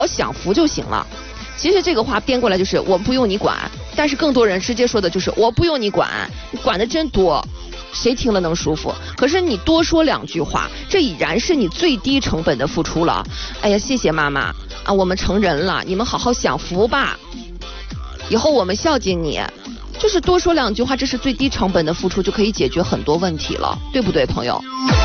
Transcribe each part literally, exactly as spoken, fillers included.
我享福就行了。其实这个话编过来就是我不用你管，但是更多人直接说的就是我不用你管，你管的真多，谁听了能舒服？可是你多说两句话，这已然是你最低成本的付出了。哎呀，谢谢妈妈啊，我们成人了，你们好好享福吧，以后我们孝敬你。就是多说两句话，这是最低成本的付出，就可以解决很多问题了，对不对，朋友？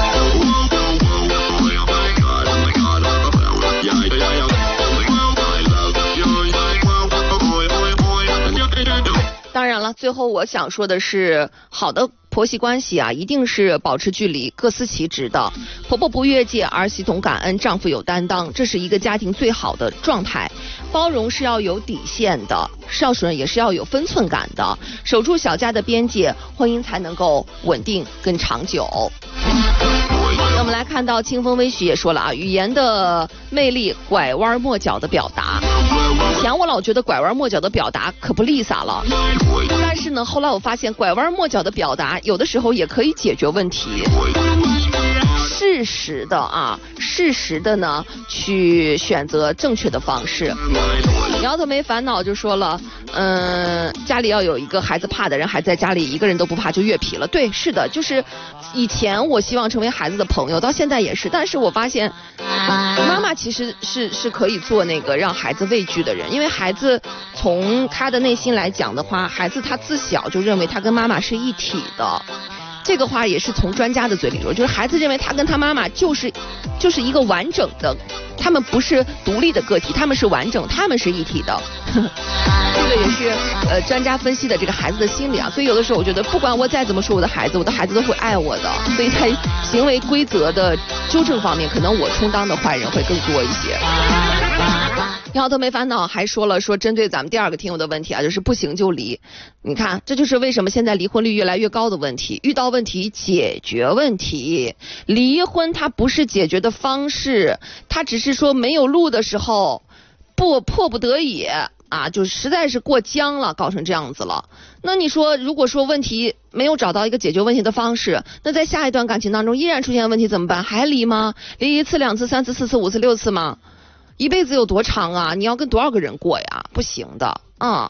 当然了，最后我想说的是，好的婆媳关系啊，一定是保持距离，各司其职的。婆婆不越界，儿媳懂感恩，丈夫有担当，这是一个家庭最好的状态。包容是要有底线的，孝顺也是要有分寸感的，守住小家的边界，婚姻才能够稳定更长久。那我们来看到清风微许也说了啊，语言的魅力，拐弯抹角的表达。以前我老觉得拐弯抹角的表达可不利撒了，但是呢，后来我发现拐弯抹角的表达有的时候也可以解决问题。适时的啊，适时的呢，去选择正确的方式。摇头没烦恼就说了，嗯，家里要有一个孩子怕的人，还在家里一个人都不怕就越皮了。对，是的，就是以前我希望成为孩子的朋友，到现在也是，但是我发现妈妈其实是是可以做那个让孩子畏惧的人，因为孩子从他的内心来讲的话，孩子他自小就认为他跟妈妈是一体的。这个话也是从专家的嘴里说，就是孩子认为他跟他妈妈就是就是一个完整的，他们不是独立的个体，他们是完整，他们是一体的。这个也是呃专家分析的这个孩子的心理啊，所以有的时候我觉得不管我再怎么说我的孩子，我的孩子都会爱我的，所以在行为规则的纠正方面，可能我充当的坏人会更多一些。摇头没烦恼还说了，说针对咱们第二个听友的问题啊，就是不行就离。你看，这就是为什么现在离婚率越来越高的问题。遇到问题解决问题，离婚它不是解决的方式，它只是说没有路的时候，不迫不得已啊，就实在是过江了，搞成这样子了。那你说，如果说问题没有找到一个解决问题的方式，那在下一段感情当中依然出现问题怎么办？还离吗？离一次、两次、三次、四次、五次、六次吗？一辈子有多长啊？你要跟多少个人过呀？不行的啊！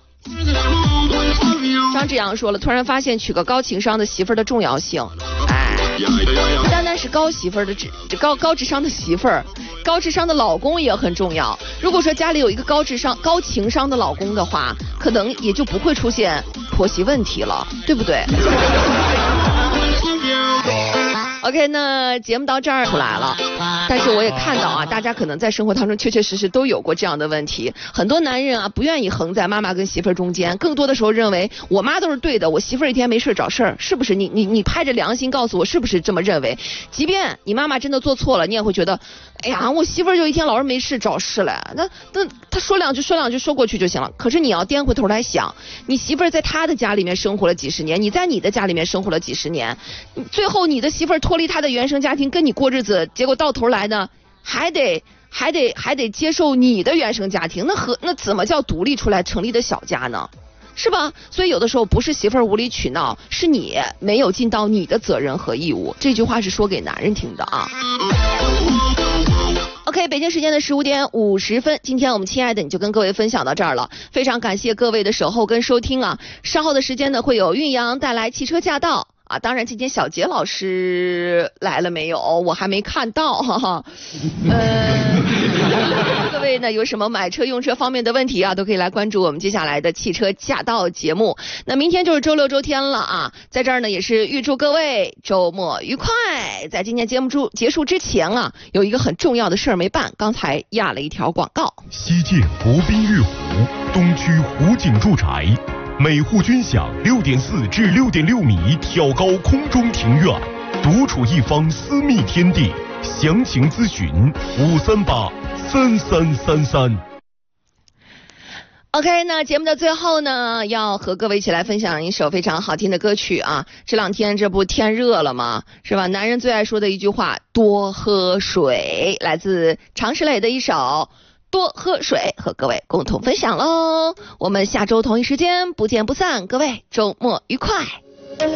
张志阳说了，突然发现娶个高情商的媳妇儿的重要性。哎，不单单是高媳妇儿的智高高智商的媳妇儿，高智商的老公也很重要。如果说家里有一个高智商、高情商的老公的话，可能也就不会出现婆媳问题了，对不对？OK， 那节目到这儿出来了，但是我也看到啊，大家可能在生活当中确确实实都有过这样的问题。很多男人啊，不愿意横在妈妈跟媳妇儿中间，更多的时候认为我妈都是对的，我媳妇儿一天没事找事儿，是不是？你你你拍着良心告诉我，是不是这么认为？即便你妈妈真的做错了，你也会觉得，哎呀，我媳妇儿就一天老是没事找事了，那那她说两句说两句说过去就行了。可是你要颠回头来想，你媳妇儿在她的家里面生活了几十年，你在你的家里面生活了几十年，最后你的媳妇儿脱离她的原生家庭跟你过日子，结果到头来呢，还得还得还得接受你的原生家庭，那和那怎么叫独立出来成立的小家呢？是吧？所以有的时候不是媳妇儿无理取闹，是你没有尽到你的责任和义务。这句话是说给男人听的啊。OK， 北京时间的十五点五十分，今天我们亲爱的你就跟各位分享到这儿了，非常感谢各位的守候跟收听啊。稍后的时间呢，会有韵阳带来汽车驾到。啊，当然今天小杰老师来了没有？我还没看到，哈哈。呃，各位呢有什么买车用车方面的问题啊，都可以来关注我们接下来的汽车驾到节目。那明天就是周六周天了啊，在这儿呢也是预祝各位周末愉快。在今天节目结束之前啊，有一个很重要的事儿没办，刚才压了一条广告。 西建国宾悦湖东区湖景住宅。每户均享六点四至六点六米挑高空中庭院，独处一方私密天地。详情咨询五三八三三三三。 OK， 那节目的最后呢，要和各位一起来分享一首非常好听的歌曲啊。这两天这不天热了吗？是吧？男人最爱说的一句话，多喝水，来自常石磊的一首多喝水，和各位共同分享喽。我们下周同一时间不见不散，各位周末愉快。